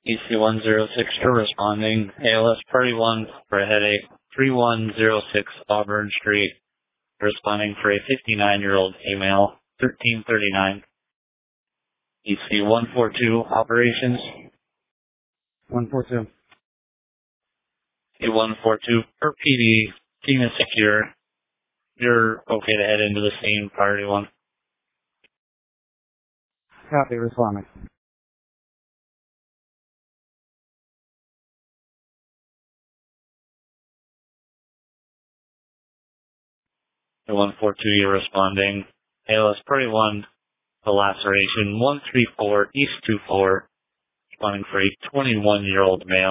EC106 for responding. ALS Party 1 for a headache. 3106 Auburn Street. Responding for a 59-year-old female. 1339. EC142 operations. 142. E142 for PD. Team is secure. You're okay to head into the scene, Priority 1. Copy, responding. E142, you're responding. ALS Party 1, the laceration 134 East 24. Responding for a 21-year-old male.